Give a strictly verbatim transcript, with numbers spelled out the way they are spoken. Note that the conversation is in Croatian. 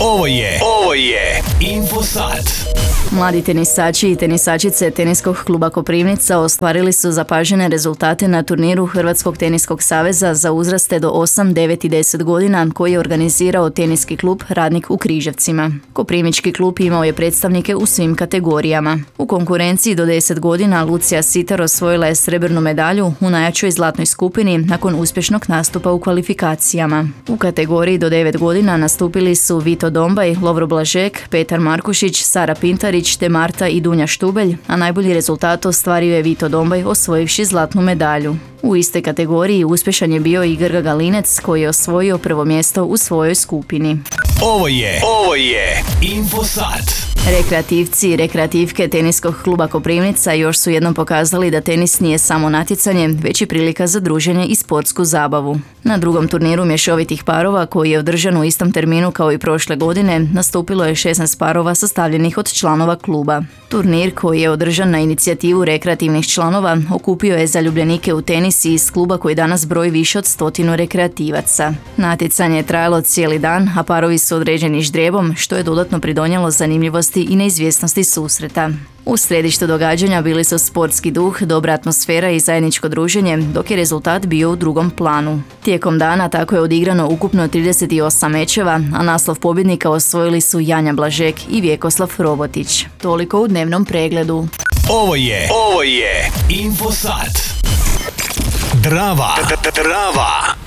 Ovo je, ovo je Infosat. Mladi tenisači i tenisačice Teniskog kluba Koprivnica ostvarili su zapažene rezultate na turniru Hrvatskog teniskog saveza za uzraste do osam, devet i deset godina koji je organizirao Teniski klub Radnik u Križevcima. Koprivnički klub imao je predstavnike u svim kategorijama. U konkurenciji do deset godina Lucija Sitar osvojila je srebrnu medalju u najjačoj zlatnoj skupini nakon uspješnog nastupa u kvalifikacijama. U kategoriji do devet godina nastupili su Vito Dombaj, Lovro Blažek, Petar Markušić, Sara Pintarić te Marta i Dunja Štubelj, a najbolji rezultat ostvario je Vito Dombaj osvojivši zlatnu medalju. U istoj kategoriji uspješan je bio i Grga Galinec koji je osvojio prvo mjesto u svojoj skupini. Ovo je, ovo je Infosat. Rekreativci i rekreativke Teniskog kluba Koprivnica još su jednom pokazali da tenis nije samo natjecanje, već i prilika za druženje i sportsku zabavu. Na drugom turniru mješovitih parova, koji je održan u istom terminu kao i prošle godine, nastupilo je šesnaest parova sastavljenih od članova kluba. Turnir, koji je održan na inicijativu rekreativnih članova, okupio je zaljubljenike u tenis iz kluba koji danas broji više od stotinu rekreativaca. Natjecanje je trajalo cijeli dan, a parovi su određeni ždrijebom, što je dodatno pridonijelo zanimljivosti i neizvjesnosti susreta. U središtu događanja bili su sportski duh, dobra atmosfera i zajedničko druženje, dok je rezultat bio u drugom planu. Tijekom dana tako je odigrano ukupno trideset osam mečeva, a naslov pobjednika osvojili su Janja Blažek i Vjekoslav Robotić. Toliko u dnevnom pregledu. Ovo je, ovo je Infosat. Drava, drava.